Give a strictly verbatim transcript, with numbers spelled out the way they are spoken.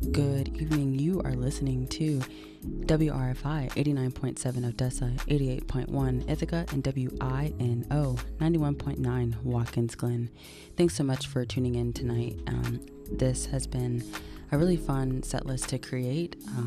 Good evening. You are listening to W R F I eighty-nine point seven Odessa, eighty-eight point one Ithaca, and W I N O ninety-one point nine Watkins Glen. Thanks so much for tuning in tonight. Um, this has been a really fun set list to create. Um,